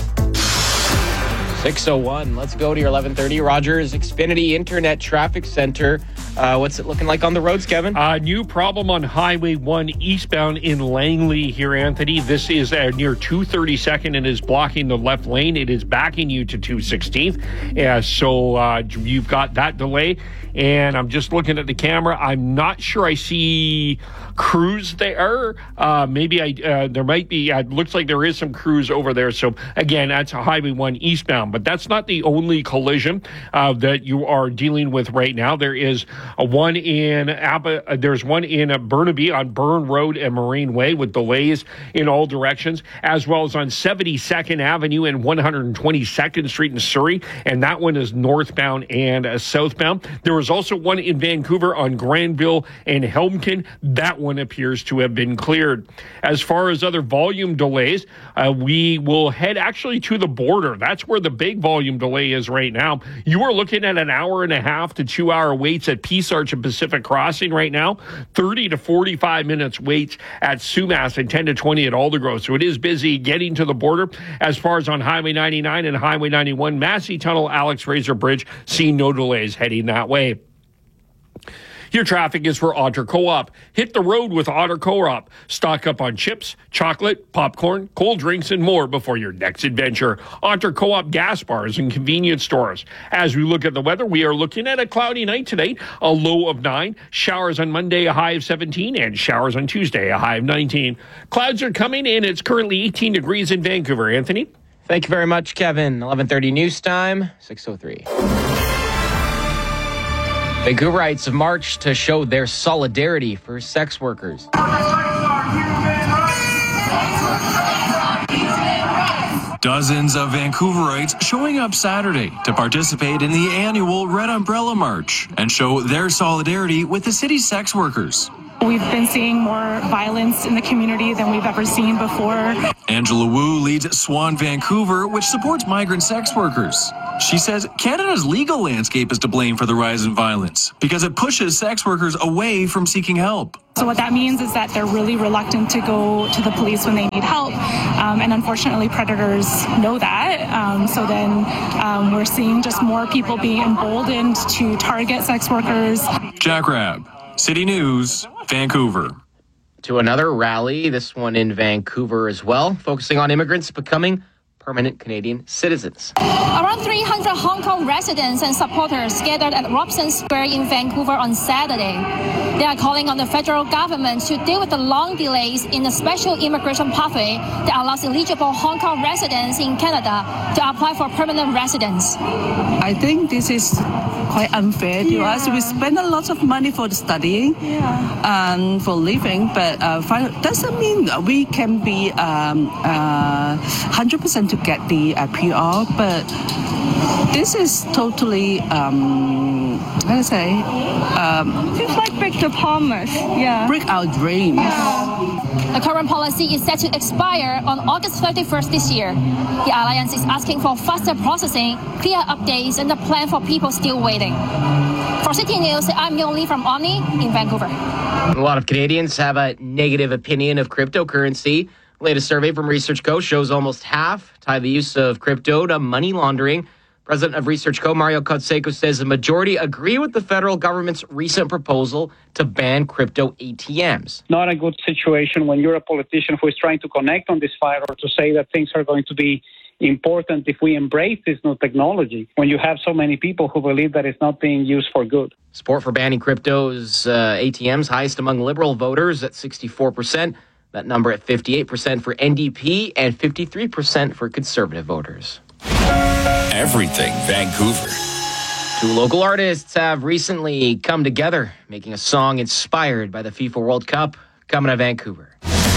6:01. Let's go to your 1130 Rogers Xfinity Internet Traffic Center. What's it looking like on the roads, Kevin? New problem on Highway 1 eastbound in Langley here, Anthony. This is near 232nd and is blocking the left lane. It is backing you to 216th. So you've got that delay. And I'm just looking at the camera. I'm not sure I see crews there. Maybe there might be. It looks like there is some crews over there. So again, that's Highway 1 eastbound. But that's not the only collision that you are dealing with right now. There is one in there's one in Burnaby on Burn Road and Marine Way with delays in all directions, as well as on 72nd Avenue and 122nd Street in Surrey, and that one is northbound and southbound. There was also one in Vancouver on Granville and Helmton. That one appears to have been cleared. As far as other volume delays, we will head actually to the border. That's where the big volume delay is right now. You are looking at an hour and a half to 2 hour waits at Peace Arch and Pacific Crossing right now, 30 to 45 minutes waits at Sumas, and 10 to 20 at Aldergrove. So it is busy getting to the border. As far as on Highway 99 and Highway 91, Massey Tunnel, Alex Fraser Bridge, see no delays heading that way. Your traffic is for Otter Co-op. Hit the road with Otter Co-op. Stock up on chips, chocolate, popcorn, cold drinks, and more before your next adventure. Otter Co-op gas bars and convenience stores. As we look at the weather, we are looking at a cloudy night today, a low of 9. Showers on Monday, a high of 17, and showers on Tuesday, a high of 19. Clouds are coming in. It's currently 18 degrees in Vancouver. Anthony? Thank you very much, Kevin. 11:30 news time, 6:03. Vancouverites have marched to show their solidarity for sex workers. Dozens of Vancouverites showing up Saturday to participate in the annual Red Umbrella March and show their solidarity with the city's sex workers. We've been seeing more violence in the community than we've ever seen before. Angela Wu leads Swan Vancouver, which supports migrant sex workers. She says Canada's legal landscape is to blame for the rise in violence because it pushes sex workers away from seeking help. So what that means is that they're really reluctant to go to the police when they need help. And unfortunately, predators know that. So then we're seeing just more people being emboldened to target sex workers. Jack Rabb, City News, Vancouver. To another rally, this one in Vancouver as well, focusing on immigrants becoming permanent Canadian citizens. Around 300 Hong Kong residents and supporters gathered at Robson Square in Vancouver on Saturday. They are calling on the federal government to deal with the long delays in the special immigration pathway that allows eligible Hong Kong residents in Canada to apply for permanent residence. I think this is quite unfair to us. We spend a lot of money for the studying and for living, but doesn't mean we can be 100% to get the PR, but this is totally, It's like break the promise. Break our dreams. The current policy is set to expire on August 31st this year. The Alliance is asking for faster processing, clear updates, and a plan for people still waiting. For City News, I'm Yong Lee from Omni in Vancouver. A lot of Canadians have a negative opinion of cryptocurrency. Latest survey from Research Co. shows almost half tie the use of crypto to money laundering. President of Research Co. Mario Canseco says the majority agree with the federal government's recent proposal to ban crypto ATMs. Not a good situation when you're a politician who is trying to connect on this fire or to say that things are going to be important if we embrace this new technology, when you have so many people who believe that it's not being used for good. Support for banning crypto's ATMs highest among Liberal voters at 64%. That number at 58% for NDP and 53% for Conservative voters. Everything Vancouver. Two local artists have recently come together, making a song inspired by the FIFA World Cup, coming to Vancouver.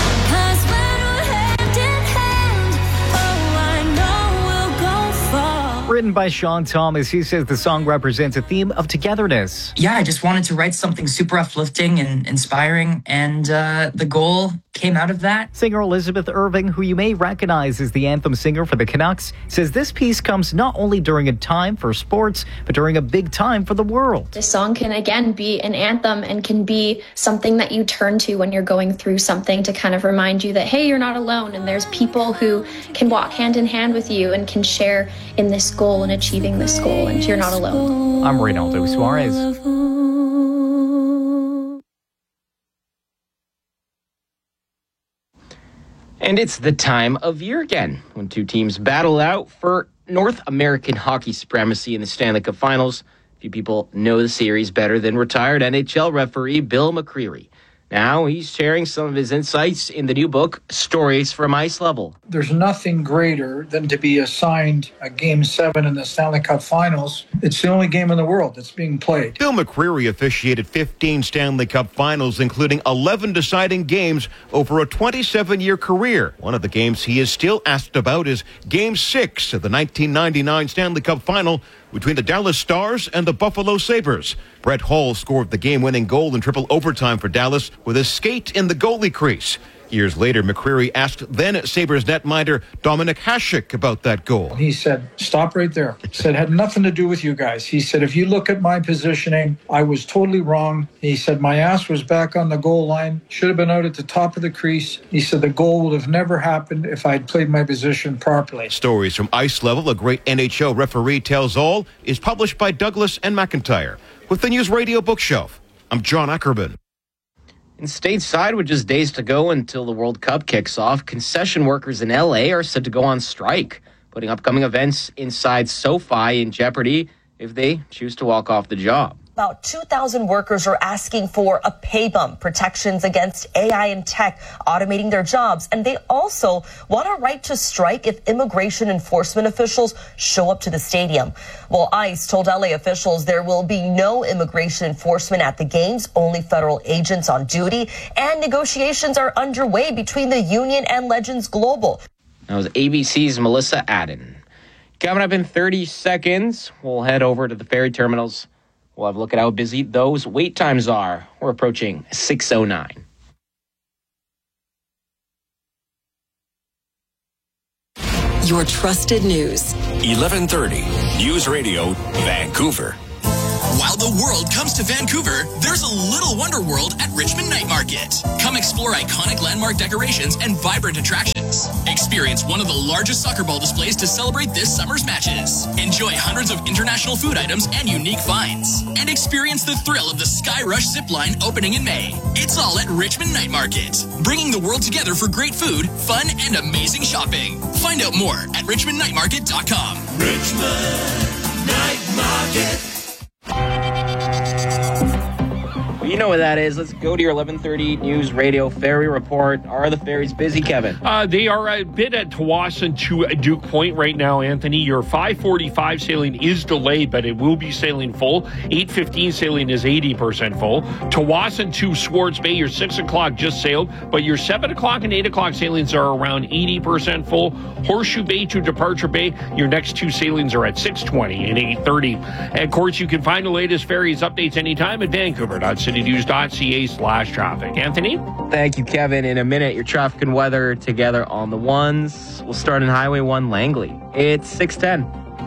Written by Sean Thomas, he says the song represents a theme of togetherness. Yeah, I just wanted to write something super uplifting and inspiring, and the goal came out of that. Singer Elizabeth Irving, who you may recognize as the anthem singer for the Canucks, says this piece comes not only during a time for sports, but during a big time for the world. This song can, again, be an anthem and can be something that you turn to when you're going through something to kind of remind you that, hey, you're not alone, and there's people who can walk hand in hand with you and can share in this goal and achieving this goal, and you're not alone. I'm Reynaldo Suarez. And it's the time of year again when two teams battle out for North American hockey supremacy in the Stanley Cup Finals. Few people know the series better than retired NHL referee Bill McCreary. Now he's sharing some of his insights in the new book, Stories from Ice Level. There's nothing greater than to be assigned a Game 7 in the Stanley Cup Finals. It's the only game in the world that's being played. Bill McCreary officiated 15 Stanley Cup Finals, including 11 deciding games over a 27-year career. One of the games he is still asked about is Game 6 of the 1999 Stanley Cup Final between the Dallas Stars and the Buffalo Sabres. Brett Hull scored the game-winning goal in triple overtime for Dallas with a skate in the goalie crease. Years later, McCreary asked then Sabres netminder Dominic Hasek about that goal. He said, stop right there. He said, it had nothing to do with you guys. He said, if you look at my positioning, I was totally wrong. He said, my ass was back on the goal line, should have been out at the top of the crease. He said, the goal would have never happened if I'd played my position properly. Stories from Ice Level, a great NHL referee tells all, is published by Douglas and McIntyre. With the News Radio Bookshelf, I'm John Ackerman. And stateside, with just days to go until the World Cup kicks off, concession workers in LA are set to go on strike, putting upcoming events inside SoFi in jeopardy if they choose to walk off the job. About 2,000 workers are asking for a pay bump, protections against AI and tech automating their jobs. And they also want a right to strike if immigration enforcement officials show up to the stadium. Well, ICE told LA officials there will be no immigration enforcement at the games, only federal agents on duty. And negotiations are underway between the union and Legends Global. That was ABC's Melissa Adden. Coming up in 30 seconds, we'll head over to the ferry terminals. We'll have a look at how busy those wait times are. We're approaching 6:09. Your trusted news. 1130 News Radio, Vancouver. While the world comes to Vancouver, there's a little wonder world at Richmond Night Market. Come explore iconic landmark decorations and vibrant attractions. Experience one of the largest soccer ball displays to celebrate this summer's matches. Enjoy hundreds of international food items and unique finds. And experience the thrill of the Sky Rush zipline opening in May. It's all at Richmond Night Market, bringing the world together for great food, fun, and amazing shopping. Find out more at richmondnightmarket.com. Richmond Night Market. You know what that is. Let's go to your 1130 News Radio Ferry Report. Are the ferries busy, Kevin? They are a bit at Tawasin to Duke Point right now, Anthony. Your 5:45 sailing is delayed, but it will be sailing full. 8:15 sailing is 80% full. Tawasin to Swartz Bay, your 6 o'clock just sailed, but your 7 o'clock and 8 o'clock sailings are around 80% full. Horseshoe Bay to Departure Bay, your next two sailings are at 6:20 and 8:30. Of course, you can find the latest ferries updates anytime at vancouver.citynews.ca/traffic. Anthony? Thank you, Kevin. In a minute, your traffic and weather together on the ones. We'll start on Highway 1 Langley. It's 6:10.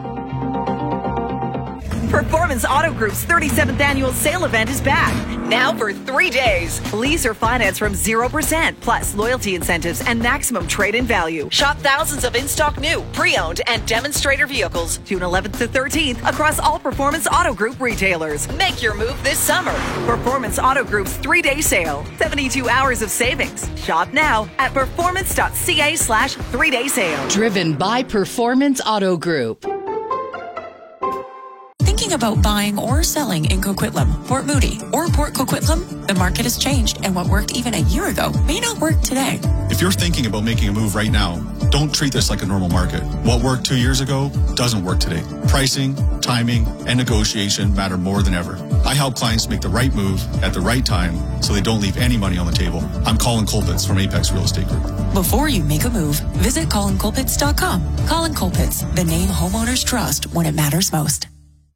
Performance Auto Group's 37th annual sale event is back. Now for 3 days. Lease or finance from 0%, plus loyalty incentives and maximum trade-in value. Shop thousands of in-stock new, pre-owned, and demonstrator vehicles June 11th to 13th across all Performance Auto Group retailers. Make your move this summer. Performance Auto Group's 3-day sale. 72 hours of savings. Shop now at performance.ca/3-day sale. Driven by Performance Auto Group. Thinking about buying or selling in Coquitlam, Port Moody, or Port Coquitlam? The market has changed, and what worked even a year ago may not work today. If you're thinking about making a move right now, don't treat this like a normal market. What worked 2 years ago doesn't work today. Pricing, timing, and negotiation matter more than ever. I help clients make the right move at the right time so they don't leave any money on the table. I'm Colin Colpitts from Apex Real Estate Group. Before you make a move, visit ColinColpitts.com. Colin Colpitts, the name homeowners trust when it matters most.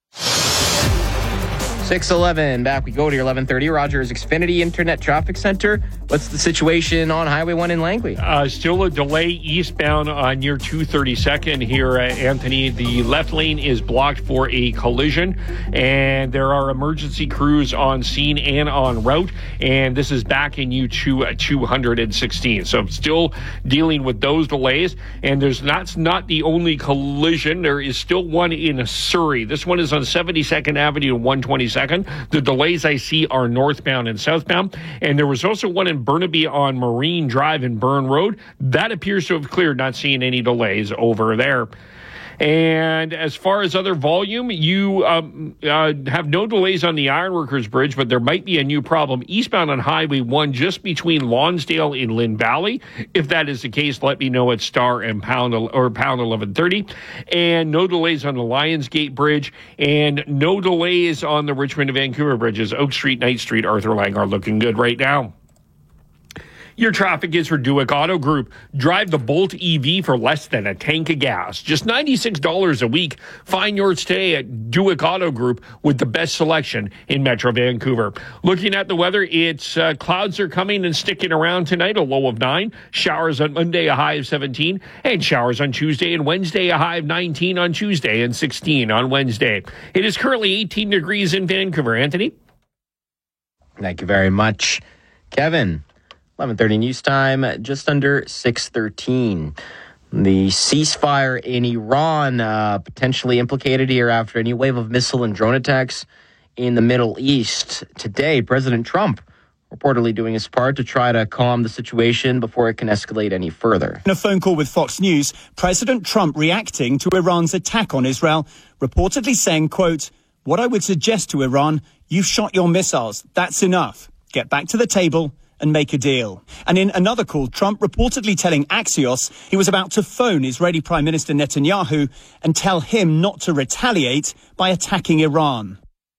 6:11. Back we go to your 1130 Rogers Xfinity Internet Traffic Center. What's the situation on Highway 1 in Langley? Still a delay eastbound on near 232nd here, Anthony. The left lane is blocked for a collision, and there are emergency crews on scene and en route, and this is backing you to 216. So still dealing with those delays, and that's not the only collision. There is still one in Surrey. This one is on 72nd Avenue and 122nd. The delays I see are northbound and southbound. And there was also one in Burnaby on Marine Drive and Burn Road. That appears to have cleared, not seeing any delays over there. And as far as other volume, you have no delays on the Ironworkers Bridge, but there might be a new problem eastbound on Highway 1 just between Lonsdale and Lynn Valley. If that is the case, let me know at star and pound 1130. And no delays on the Lionsgate Bridge, and no delays on the Richmond to Vancouver bridges. Oak Street, Knight Street, Arthur Lang are looking good right now. Your traffic is for Duick Auto Group. Drive the Bolt EV for less than a tank of gas. Just $96 a week. Find yours today at Duick Auto Group with the best selection in Metro Vancouver. Looking at the weather, it's clouds are coming and sticking around tonight, a low of 9. Showers on Monday, a high of 17. And showers on Tuesday and Wednesday, a high of 19 on Tuesday and 16 on Wednesday. It is currently 18 degrees in Vancouver. Anthony? Thank you very much, Kevin. 11:30 news time, just under 6:13. The ceasefire in Iran potentially implicated here after a new wave of missile and drone attacks in the Middle East. Today, President Trump reportedly doing his part to try to calm the situation before it can escalate any further. In a phone call with Fox News, President Trump reacting to Iran's attack on Israel, reportedly saying, quote, "What I would suggest to Iran, you've shot your missiles. That's enough. Get back to the table and make a deal." And in another call, Trump reportedly telling Axios he was about to phone Israeli Prime Minister Netanyahu and tell him not to retaliate by attacking Iran.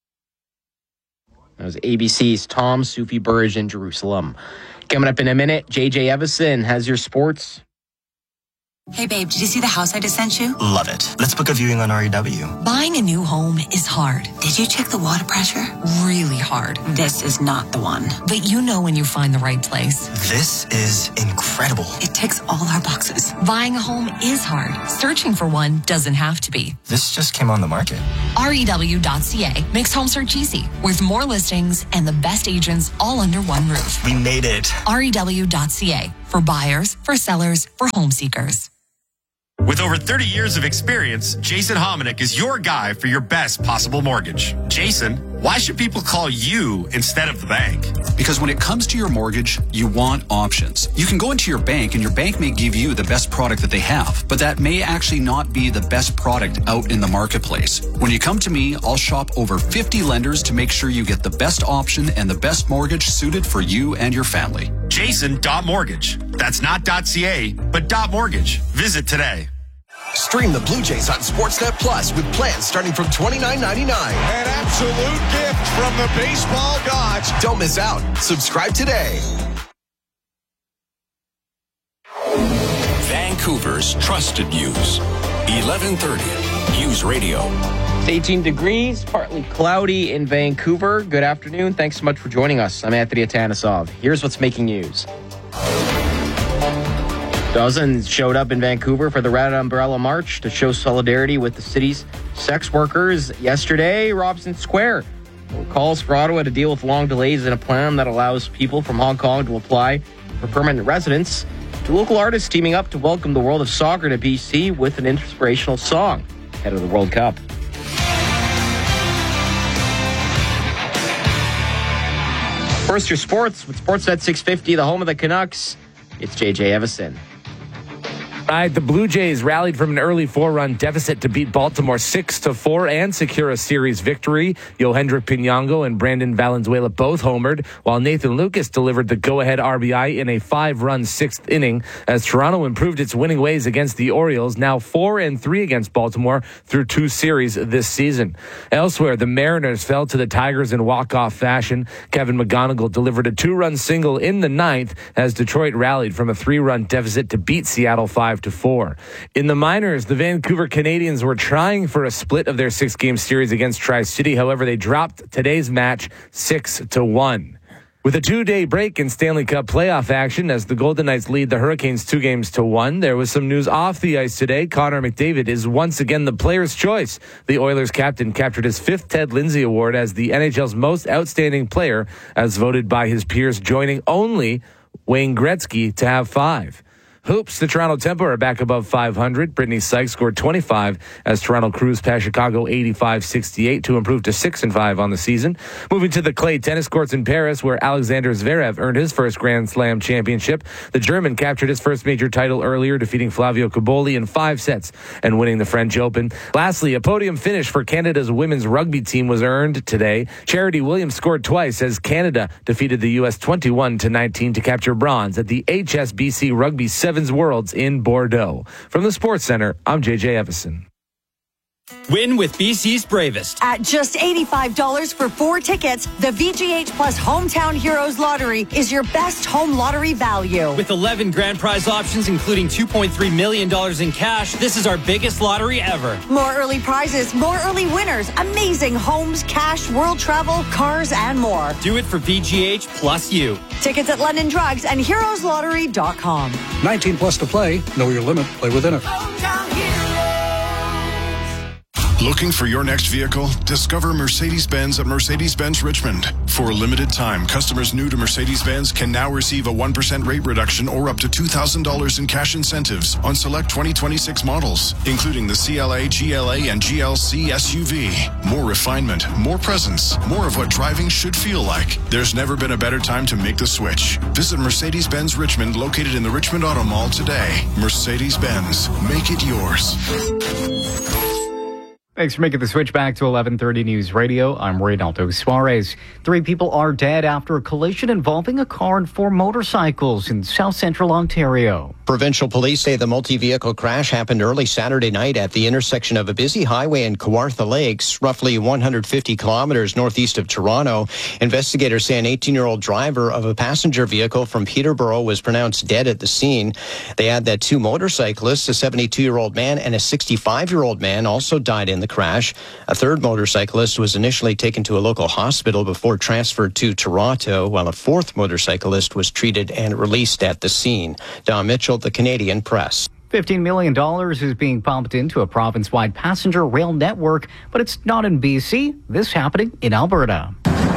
That was ABC's Tom Sufi Burge in Jerusalem. Coming up in a minute, JJ Evison has your sports. Hey babe, did you see the house I just sent you? Love it. Let's book a viewing on REW. Buying a new home is hard. Did you check the water pressure? Really hard. This is not the one. But you know when you find the right place. This is incredible. It ticks all our boxes. Buying a home is hard. Searching for one doesn't have to be. This just came on the market. REW.ca makes home search easy, with more listings and the best agents all under one roof. We made it. REW.ca, for buyers, for sellers, for home seekers. With over 30 years of experience, Jason Hominick is your guy for your best possible mortgage. Jason, why should people call you instead of the bank? Because when it comes to your mortgage, you want options. You can go into your bank and your bank may give you the best product that they have, but that may actually not be the best product out in the marketplace. When you come to me, I'll shop over 50 lenders to make sure you get the best option and the best mortgage suited for you and your family. Jason.mortgage. That's not .ca, but .mortgage. Visit today. Stream the Blue Jays on Sportsnet Plus with plans starting from $29.99. An absolute gift from the baseball gods. Don't miss out. Subscribe today. Vancouver's trusted news. 1130 News Radio. It's 18 degrees, partly cloudy in Vancouver. Good afternoon. Thanks so much for joining us. I'm Anthony Atanasov. Here's what's making news. Dozens showed up in Vancouver for the Red Umbrella March to show solidarity with the city's sex workers. Yesterday, Robson Square calls for Ottawa to deal with long delays in a plan that allows people from Hong Kong to apply for permanent residence. Two local artists teaming up to welcome the world of soccer to BC with an inspirational song ahead of the World Cup. First, your sports with Sportsnet 650, the home of the Canucks. It's JJ Evison. The Blue Jays rallied from an early 4-run deficit to beat Baltimore 6-4 and secure a series victory. Yohendrick Pinango and Brandon Valenzuela both homered, while Nathan Lucas delivered the go-ahead RBI in a 5-run sixth inning as Toronto improved its winning ways against the Orioles, now 4-3 against Baltimore through 2 series this season. Elsewhere, the Mariners fell to the Tigers in walk-off fashion. Kevin McGonigal delivered a 2-run single in the 9th as Detroit rallied from a 3-run deficit to beat Seattle 5-4. In the minors, the Vancouver Canadians were trying for a split of their 6-game series against Tri-City. However, they dropped today's match 6-1. With a 2-day break in Stanley Cup playoff action as the Golden Knights lead the Hurricanes 2-1, there was some news off the ice today. Connor McDavid is once again the player's choice. The Oilers captain captured his 5th Ted Lindsay Award as the NHL's most outstanding player, as voted by his peers, joining only Wayne Gretzky to have 5. Hoops, the Toronto Tempo are back above 500. Brittany Sykes scored 25 as Toronto cruised past Chicago 85-68 to improve to 6-5 on the season. Moving to the clay tennis courts in Paris, where Alexander Zverev earned his first Grand Slam championship. The German captured his first major title earlier, defeating Flavio Cobolli in 5 sets and winning the French Open. Lastly, a podium finish for Canada's women's rugby team was earned today. Charity Williams scored twice as Canada defeated the U.S. 21-19 to capture bronze at the HSBC Rugby Sevens Worlds in Bordeaux. From the Sports Center, I'm JJ Evison. Win with BC's Bravest. At just $85 for 4 tickets, the VGH Plus Hometown Heroes Lottery is your best home lottery value. With 11 grand prize options, including $2.3 million in cash, this is our biggest lottery ever. More early prizes, more early winners, amazing homes, cash, world travel, cars, and more. Do it for VGH plus you. Tickets at London Drugs and heroeslottery.com. 19 plus to play. Know your limit. Play within it. Looking for your next vehicle? Discover Mercedes-Benz at Mercedes-Benz Richmond. For a limited time, customers new to Mercedes-Benz can now receive a 1% rate reduction or up to $2,000 in cash incentives on select 2026 models, including the CLA, GLA, and GLC SUV. More refinement, more presence, more of what driving should feel like. There's never been a better time to make the switch. Visit Mercedes-Benz Richmond, located in the Richmond Auto Mall today. Mercedes-Benz. Make it yours. Thanks for making the switch back to 1130 News Radio. I'm Reynaldo Suarez. 3 people are dead after a collision involving a car and 4 motorcycles in south central Ontario. Provincial police say the multi-vehicle crash happened early Saturday night at the intersection of a busy highway in Kawartha Lakes, roughly 150 kilometers northeast of Toronto. Investigators say an 18-year-old driver of a passenger vehicle from Peterborough was pronounced dead at the scene. They add that 2 motorcyclists, a 72-year-old man and a 65-year-old man, also died in the crash. A 3rd motorcyclist was initially taken to a local hospital before transferred to Toronto, while a 4th motorcyclist was treated and released at the scene. Don Mitchell, the Canadian Press. $15 million is being pumped into a province-wide passenger rail network, but it's not in BC. This happening in Alberta.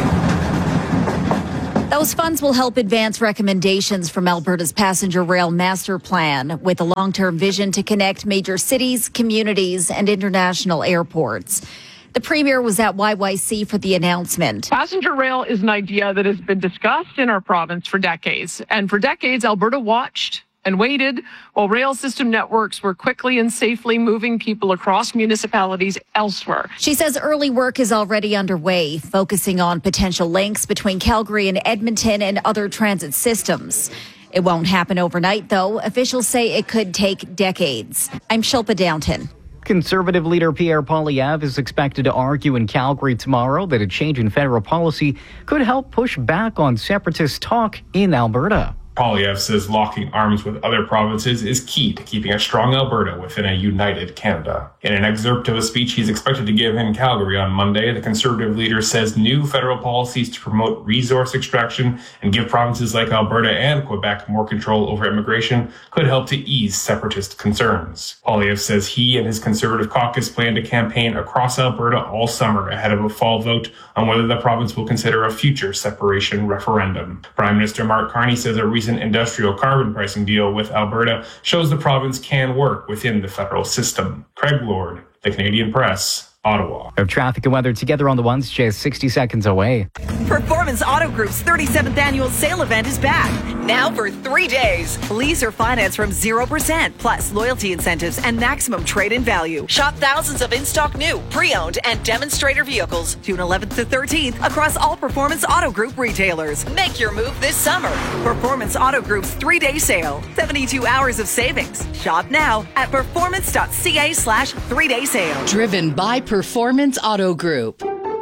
Those funds will help advance recommendations from Alberta's Passenger Rail Master Plan, with a long-term vision to connect major cities, communities, and international airports. The Premier was at YYC for the announcement. Passenger rail is an idea that has been discussed in our province for decades. And for decades, Alberta watched and waited while rail system networks were quickly and safely moving people across municipalities elsewhere. She says early work is already underway, focusing on potential links between Calgary and Edmonton and other transit systems. It won't happen overnight, though. Officials say it could take decades. I'm Shilpa Downton. Conservative leader Pierre Poilievre is expected to argue in Calgary tomorrow that a change in federal policy could help push back on separatist talk in Alberta. Poilievre says locking arms with other provinces is key to keeping a strong Alberta within a united Canada. In an excerpt of a speech he's expected to give in Calgary on Monday, the Conservative leader says new federal policies to promote resource extraction and give provinces like Alberta and Quebec more control over immigration could help to ease separatist concerns. Poilievre says he and his Conservative caucus plan to campaign across Alberta all summer ahead of a fall vote on whether the province will consider a future separation referendum. Prime Minister Mark Carney says a recent industrial carbon pricing deal with Alberta shows the province can work within the federal system. Craig Lord, the Canadian Press, Ottawa. Of traffic and weather together on the ones just 60 seconds away. Performance Auto Group's 37th annual sale event is back. Now for 3 days. Lease or finance from 0%, plus loyalty incentives and maximum trade-in value. Shop thousands of in-stock new, pre-owned, and demonstrator vehicles June 11th to 13th across all Performance Auto Group retailers. Make your move this summer. Performance Auto Group's 3-day sale. 72 hours of savings. Shop now at performance.ca/3-day sale. Driven by Performance Auto Group.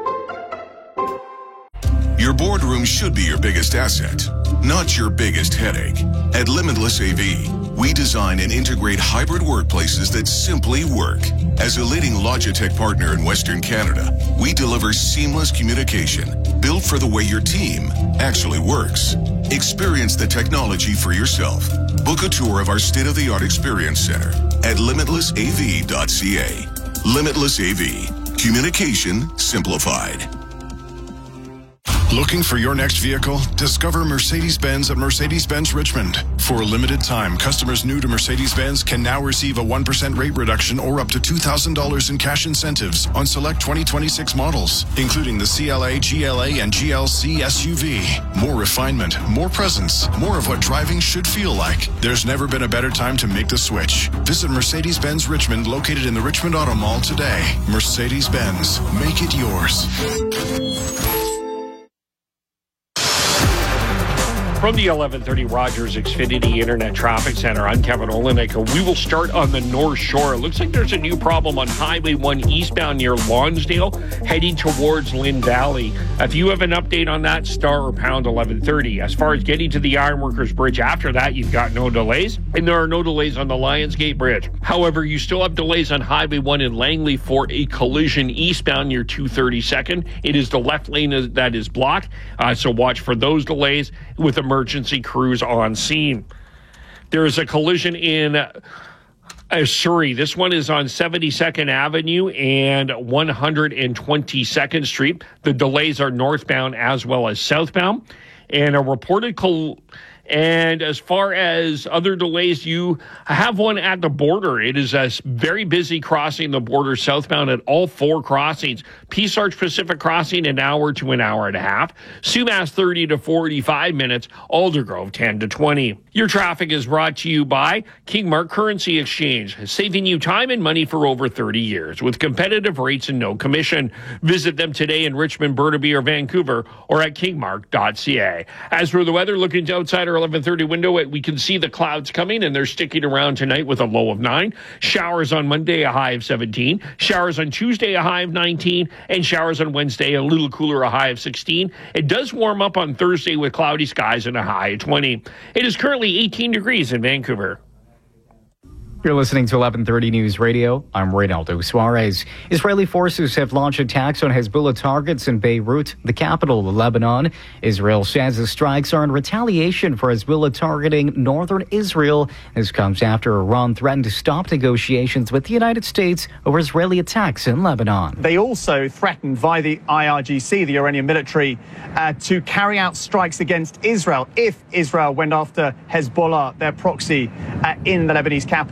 Your boardroom should be your biggest asset, not your biggest headache. At Limitless AV, we design and integrate hybrid workplaces that simply work. As a leading Logitech partner in Western Canada, we deliver seamless communication built for the way your team actually works. Experience the technology for yourself. Book a tour of our state-of-the-art experience center at limitlessav.ca. Limitless AV. Communication simplified. Looking for your next vehicle? Discover Mercedes-Benz at Mercedes-Benz Richmond. For a limited time, customers new to Mercedes-Benz can now receive a 1% rate reduction or up to $2,000 in cash incentives on select 2026 models, including the CLA, GLA, and GLC SUV. More refinement, more presence, more of what driving should feel like. There's never been a better time to make the switch. Visit Mercedes-Benz Richmond, located in the Richmond Auto Mall today. Mercedes-Benz, make it yours. From the 1130 Rogers Xfinity Internet Traffic Center, I'm Kevin Olenek. We will start on the North Shore. It looks like there's a new problem on Highway 1 eastbound near Lonsdale, heading towards Lynn Valley. If you have an update on that, star or pound 1130. As far as getting to the Ironworkers Bridge after that, you've got no delays, and there are no delays on the Lionsgate Bridge. However, you still have delays on Highway 1 in Langley for a collision eastbound near 232nd. It is the left lane that is blocked, so watch for those delays with emergency crews on scene. There is a collision in Surrey. This one is on 72nd Avenue and 122nd Street. The delays are northbound as well as southbound. And a reported And as far as other delays, you have one at the border. It is a very busy crossing the border southbound at all 4 crossings. Peace Arch Pacific Crossing, an hour to an hour and a half. Sumas, 30 to 45 minutes. Aldergrove, 10 to 20. Your traffic is brought to you by Kingmark Currency Exchange, saving you time and money for over 30 years with competitive rates and no commission. Visit them today in Richmond, Burnaby, or Vancouver, or at kingmark.ca. As for the weather, looking outside our 11:30 window, we can see the clouds coming, and they're sticking around tonight with a low of 9. Showers on Monday, a high of 17. Showers on Tuesday, a high of 19. And showers on Wednesday, a little cooler, a high of 16. It does warm up on Thursday with cloudy skies and a high of 20. It is currently 18 degrees in Vancouver. You're listening to 1130 News Radio. I'm Reynaldo Suarez. Israeli forces have launched attacks on Hezbollah targets in Beirut, the capital of Lebanon. Israel says the strikes are in retaliation for Hezbollah targeting northern Israel. This comes after Iran threatened to stop negotiations with the United States over Israeli attacks in Lebanon. They also threatened via the IRGC, the Iranian military, to carry out strikes against Israel if Israel went after Hezbollah, their proxy, in the Lebanese capital.